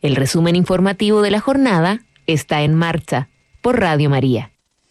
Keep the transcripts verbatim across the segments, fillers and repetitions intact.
El resumen informativo de la jornada está en marcha por Radio María.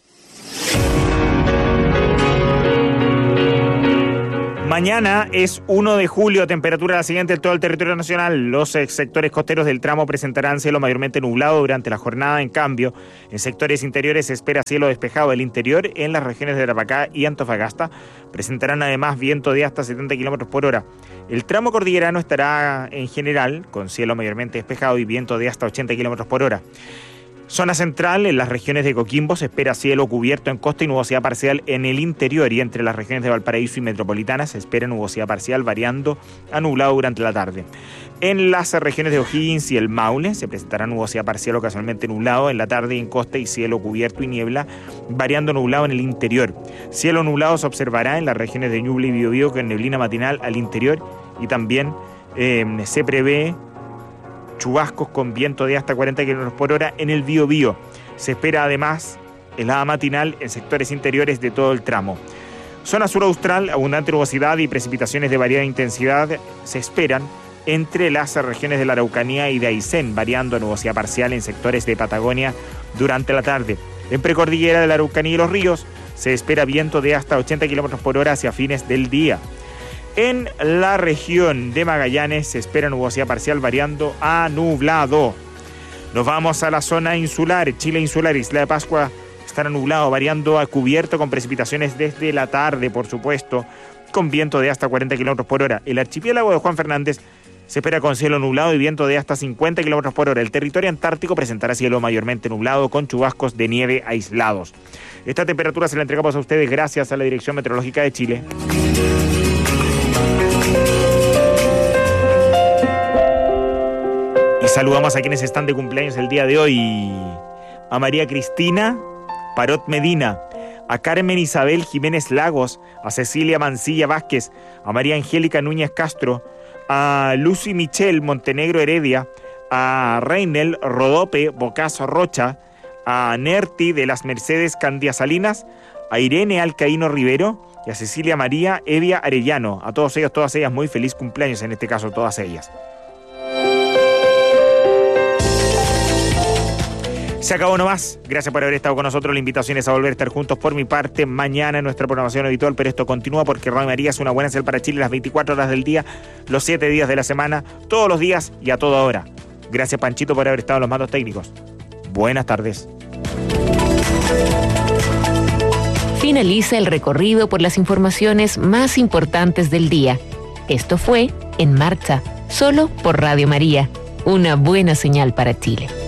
Mañana es uno de julio, temperatura la siguiente en todo el territorio nacional. Los sectores costeros del tramo presentarán cielo mayormente nublado durante la jornada. En cambio, en sectores interiores se espera cielo despejado. El interior, en las regiones de Tarapacá y Antofagasta, presentarán además viento de hasta setenta kilómetros por hora. El tramo cordillerano estará en general con cielo mayormente despejado y viento de hasta ochenta kilómetros por hora. Zona central, en las regiones de Coquimbo, se espera cielo cubierto en costa y nubosidad parcial en el interior, y entre las regiones de Valparaíso y Metropolitana se espera nubosidad parcial variando a nublado durante la tarde. En las regiones de O'Higgins y el Maule se presentará nubosidad parcial ocasionalmente nublado en la tarde y en costa, y cielo cubierto y niebla variando nublado en el interior. Cielo nublado se observará en las regiones de Ñuble y Biobío con neblina matinal al interior, y también eh, se prevé chubascos con viento de hasta cuarenta kilómetros por hora en el Biobío. Se espera además helada matinal en sectores interiores de todo el tramo. Zona sur austral, abundante nubosidad y precipitaciones de variada intensidad se esperan entre las regiones de la Araucanía y de Aysén, variando a nubosidad parcial en sectores de Patagonia durante la tarde. En precordillera de la Araucanía y los ríos se espera viento de hasta ochenta kilómetros por hora hacia fines del día. En la región de Magallanes se espera nubosidad parcial variando a nublado. Nos vamos a la zona insular. Chile insular, Isla de Pascua, estará nublado, variando a cubierto con precipitaciones desde la tarde, por supuesto, con viento de hasta cuarenta kilómetros por hora. El archipiélago de Juan Fernández se espera con cielo nublado y viento de hasta cincuenta kilómetros por hora. El territorio antártico presentará cielo mayormente nublado con chubascos de nieve aislados. Esta temperatura se la entregamos a ustedes gracias a la Dirección Meteorológica de Chile. Y saludamos a quienes están de cumpleaños el día de hoy. A María Cristina Parot Medina, a Carmen Isabel Jiménez Lagos, a Cecilia Mancilla Vázquez, a María Angélica Núñez Castro, a Lucy Michelle Montenegro Heredia, a Reinel Rodope Bocazo Rocha, a Nerti de las Mercedes Candia Salinas, a Irene Alcaíno Rivero y a Cecilia María Evia Arellano. A todos ellos, todas ellas, muy feliz cumpleaños, en este caso todas ellas. Se acabó nomás. Gracias por haber estado con nosotros. La invitación es a volver a estar juntos por mi parte mañana en nuestra programación habitual, pero esto continúa porque Radio María es una buena señal para Chile las veinticuatro horas del día, los siete días de la semana, todos los días y a toda hora. Gracias, Panchito, por haber estado en los mandos técnicos. Buenas tardes. Finaliza el recorrido por las informaciones más importantes del día. Esto fue En Marcha, solo por Radio María, una buena señal para Chile.